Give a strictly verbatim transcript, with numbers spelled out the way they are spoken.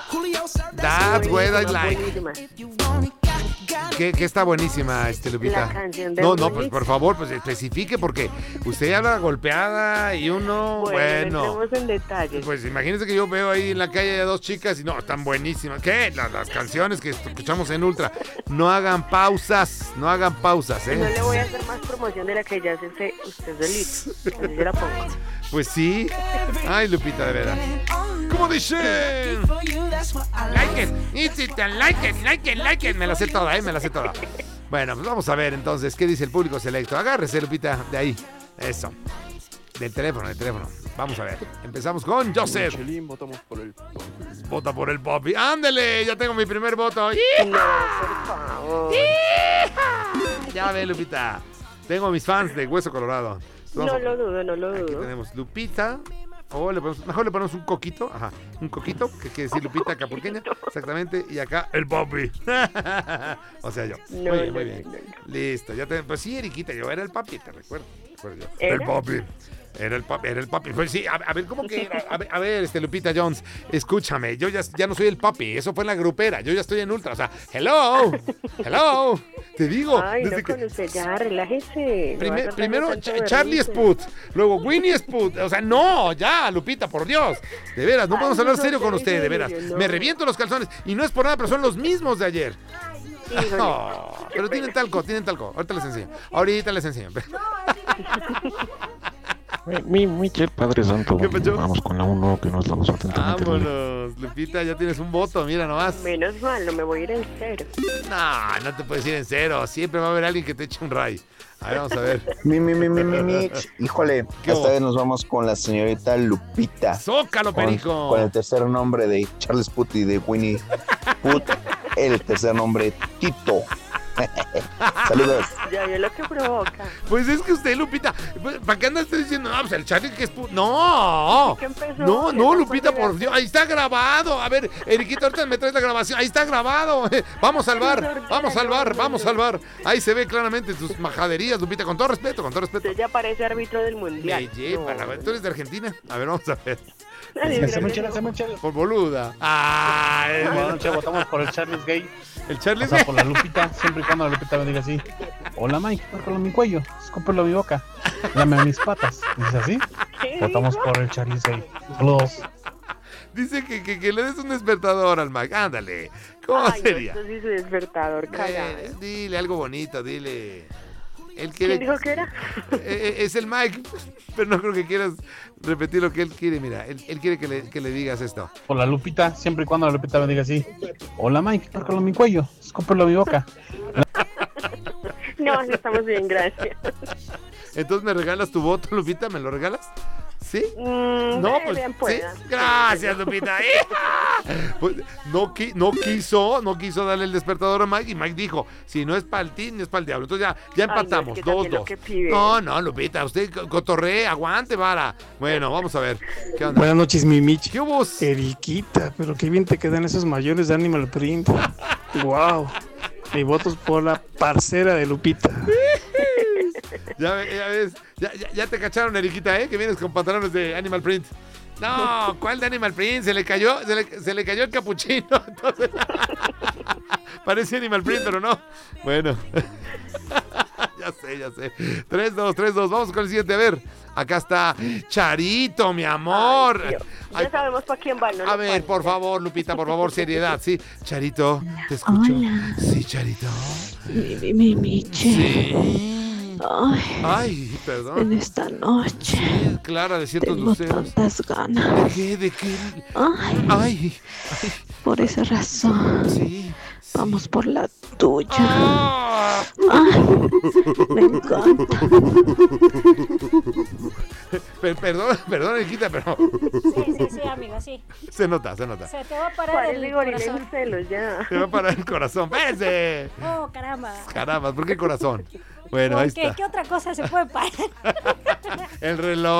That's what I like. Buenísima. Que, que está buenísima, este, Lupita. La canción de No, no, Willy. pues por favor, pues especifique, porque usted habla golpeada y uno, Bueno, bueno. entremos en detalles. Pues imagínense que yo veo ahí en la calle a dos chicas y no, están buenísimas. ¿Qué? Las, las canciones que escuchamos en Ultra. No hagan pausas, no hagan pausas, No ¿eh? le voy a hacer más promoción de la que ya se sé usted solito. Así se la pongo. Pues sí. Ay, Lupita, de verdad. ¿Cómo dice? Like it, it's it, like it, like it, like it. Me la sé toda, ¿eh? Me la sé toda. Bueno, pues vamos a ver entonces qué dice el público selecto. Agárrese, Lupita, de ahí. Eso. Del teléfono, del teléfono. Vamos a ver. Empezamos con Joseph. Michelin, votamos por el... Vota por el Poppy. ¡Ándele! Ya tengo mi primer voto. No, por favor. Ya ve, Lupita. Tengo mis fans de Hueso Colorado. Vamos No a- lo dudo, no lo Aquí dudo. tenemos Lupita. O le ponemos, mejor le ponemos un coquito. Ajá. Un coquito, que quiere decir Lupita Capurqueña. Exactamente. Y acá el Poppy. O sea, yo. No, Muy bien, no, muy no, bien. no, no. Listo. Ya te, pues sí, Eriquita, yo era el papi, te recuerdo. te recuerdo yo. ¿Era? El Poppy. Era el papi, era el papi. Pues sí, a, a ver, ¿cómo que era? A ver, a ver, este Lupita Jones, escúchame, yo ya, ya no soy el papi, eso fue en la grupera, yo ya estoy en Ultra, o sea, hello, hello, te digo. Ay, no desde que- con usted, ya, relájese. no va a Primer- ser primero tanto Ch- berrinche. Charlie Sput, luego Winnie Sput, o sea, no, ya, Lupita, por Dios, de veras, no Ay, podemos hablar no, serio con no, usted, de no, veras, no. me reviento los calzones, y no es por nada, pero son los mismos de ayer. Híjole. Oh, pero tienen talco, tienen talco, ahorita les enseño, ahorita les enseño. Mi, mi, Michel, Padre Santo. ¿Qué pasó? Vamos con la uno que nos la usa atentamente. Vámonos, Lupita, ya tienes un voto, mira nomás. Menos mal, no me voy a ir en cero. No, no te puedes ir en cero. Siempre va a haber alguien que te eche un ray. A ver, vamos a ver. Mi, mi, mi, mi, mi, Mitch. Híjole, ¿Qué esta hubo? vez nos vamos con la señorita Lupita. Zócalo, Con, perico. con el tercer nombre de Charles Puth y de Winnie Puth. El tercer nombre, Tito. Saludos. Ya vio lo que provoca. Pues es que usted, Lupita, pues, ¿para qué andas usted diciendo? No, pues el Charlie que es... pu- No. ¿Qué empezó? No, ¿Qué no, pasó? Lupita, por Dios. Ahí está grabado. A ver, Eriquito, ahorita me traes la grabación. Ahí está grabado. Vamos a salvar, vamos a salvar, vamos a salvar. Ahí se ve claramente tus majaderías, Lupita. Con todo respeto, con todo respeto. Usted ya parece árbitro del mundial. Me lleva, la verdad. Tú eres de Argentina. A ver, vamos a ver. Ay, Hacemos gracias. chela, hacemos chela. Por boluda. Ay, Buenas noches, votamos por el Charles Gay. el O Charlie. sea, por la Lupita, siempre y cuando la Lupita me diga así. Hola Mike, tócalo mi cuello, escúpelo a mi boca, dame a mis patas. Dice así, ¿Qué votamos dijo? por el Charles Gay. Saludos. Dice que, que, que le des un despertador al Mac. Ándale. ¿Cómo Ay, no, sería? esto sí es despertador, cagada. Eh, dile algo bonito, dile. Él ¿Quién quiere. dijo que era? Eh, eh, es el Mike, pero no creo que quieras repetir lo que él quiere. Mira, él, él quiere que le, que le digas esto. Por la Lupita, siempre y cuando la Lupita me diga así. Hola Mike, tócalo mi cuello, escúpelo a mi boca. No, sí estamos bien, gracias. Entonces, ¿me regalas tu voto, Lupita? ¿Me lo regalas? ¿Sí? Mm, No, eh, pues bien sí. pueda. Gracias, Lupita. ¡Hija! Pues, no, qui- no quiso, no quiso darle el despertador a Mike y Mike dijo, si no es para el team, no es para el diablo. Entonces ya, ya Ay, no, empatamos, es que dos, también lo dos. que pide. No, no, Lupita, usted co- cotorree, aguante, vara. Bueno, vamos a ver. ¿Qué onda? Buenas noches, mi Mitch. ¿Qué hubo? Eriquita, pero qué bien te quedan esos mayones de Animal Print. Wow. Mi voto es por la parcera de Lupita. Ya, ve- ya ves, ya, ya, ya te cacharon, Eriquita, ¿eh? Que vienes con pantalones de Animal Print. No, ¿cuál de Animal Print? Se le cayó, se le, se le cayó el capuchino. Entonces, parece Animal Print, pero no. Bueno. Ya sé, ya sé. tres dos, tres dos. Vamos con el siguiente. A ver, acá está Charito, mi amor. Ay, Dios. Ay, Ya sabemos para quién va, ¿no? a lo ver, pases. por favor, Lupita, por favor, seriedad. Sí, Charito, te escucho. Hola. Sí, Charito. Mi, mi, mi Miche. Sí. Ay, Ay, en perdón. esta noche Sí, Clara, de ciertos tengo luceros. tantas ¿De ganas. qué? ¿De qué? Ay, Ay, ay, por esa razón, sí. vamos por la tuya. ¡Ah! Ay, me encanta. Per- perdón, perdón, Eriquita, pero Sí, sí, sí, amigo, sí. se nota, se nota. Se te va a parar Parece el gorila corazón. en celos, ya. Se va a parar el corazón. ¡Espérense! Oh, caramba. Caramba, ¿por qué corazón? Bueno, ¿Por ahí qué? está. ¿Qué otra cosa se puede parar? El reloj.